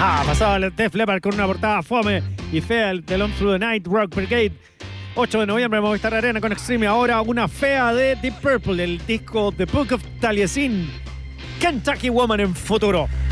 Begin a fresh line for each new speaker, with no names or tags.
Pasaba el Def Leppard con una portada fome y fea de Long Through the Night, Rock Brigade. 8 de noviembre, Movistar Arena con Extreme. Ahora una fea de Deep Purple, el disco The Book of Taliesin, Kentucky Woman en futuro.